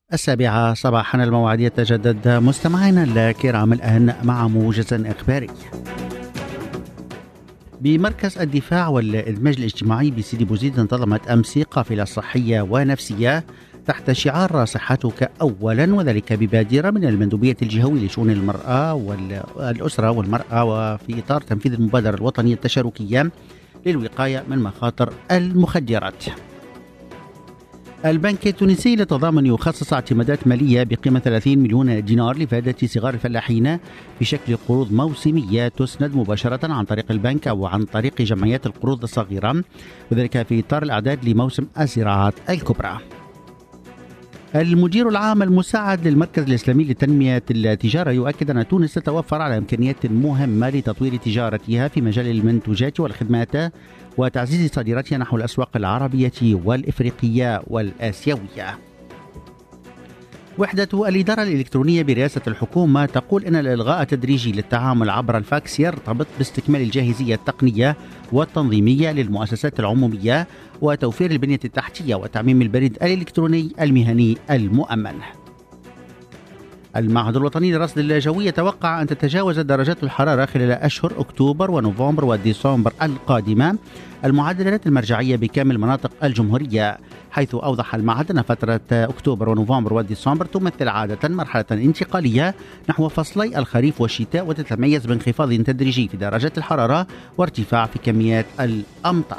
السابعة صباحا الموعد يتجدد مستمعينا الكرام الآن مع موجز إخباري. بمركز الدفاع والإدماج الاجتماعي بسيدي بوزيد انتظمت أمس قافلة صحية ونفسية تحت شعار صحتك أولا، وذلك ببادرة من المندوبية الجهوي لشؤون المرأة والأسرة والمرأة، وفي إطار تنفيذ المبادرة الوطنية التشاركية للوقاية من مخاطر المخدرات. البنك التونسي للتضامن يخصص اعتمادات مالية بقيمة 30 مليون دينار لفائدة صغار الفلاحين بشكل قروض موسمية تسند مباشرة عن طريق البنك أو عن طريق جمعيات القروض الصغيرة، وذلك في إطار الأعداد لموسم الزراعات الكبرى. المدير العام المساعد للمركز الإسلامي لتنمية التجارة يؤكد أن تونس تتوفر على إمكانيات مهمة لتطوير تجارتها في مجال المنتوجات والخدمات وتعزيز صادراتها نحو الأسواق العربية والإفريقية والآسيوية. وحدة الإدارة الإلكترونية برئاسة الحكومة تقول أن الإلغاء التدريجي للتعامل عبر الفاكس يرتبط باستكمال الجاهزية التقنية والتنظيمية للمؤسسات العمومية وتوفير البنية التحتية وتعميم البريد الإلكتروني المهني المؤمن. المعهد الوطني للرصد الجوي يتوقع أن تتجاوز درجات الحرارة خلال أشهر أكتوبر ونوفمبر وديسمبر القادمة المعدلات المرجعية بكامل مناطق الجمهورية، حيث أوضح المعهد أن فترة أكتوبر ونوفمبر وديسمبر تمثل عادة مرحلة انتقالية نحو فصلي الخريف والشتاء، وتتميز بانخفاض تدريجي في درجات الحرارة وارتفاع في كميات الأمطار.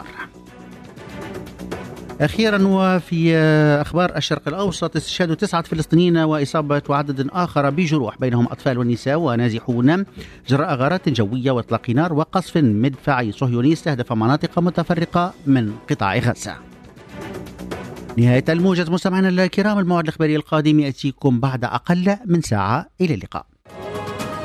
أخيرا وفي أخبار الشرق الأوسط، استشهاد 9 فلسطينيين وإصابة عدد آخر بجروح بينهم أطفال ونساء ونازحون جراء غارات جوية وإطلاق نار وقصف مدفعي صهيوني استهدف مناطق متفرقة من قطاع غزة. نهاية الموجز مستمعينا الكرام، الموعد الإخباري القادم يأتيكم بعد أقل من ساعة. إلى اللقاء.